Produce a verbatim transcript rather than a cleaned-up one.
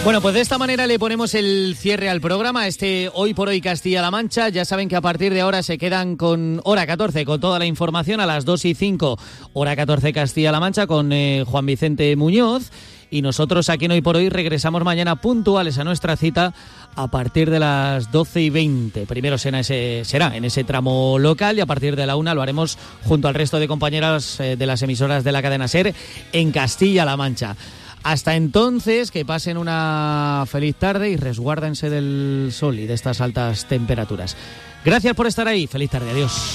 Bueno, pues de esta manera le ponemos el cierre al programa, este Hoy por Hoy Castilla-La Mancha. Ya saben que a partir de ahora se quedan con hora catorce, con toda la información a las dos y cinco, hora catorce Castilla-La Mancha, con eh, Juan Vicente Muñoz. Y nosotros aquí en Hoy por Hoy regresamos mañana puntuales a nuestra cita a partir de las doce y veinte. Primero será, ese, será en ese tramo local y a partir de la una lo haremos junto al resto de compañeras eh, de las emisoras de la cadena SER en Castilla-La Mancha. Hasta entonces, que pasen una feliz tarde y resguárdense del sol y de estas altas temperaturas. Gracias por estar ahí. Feliz tarde. Adiós.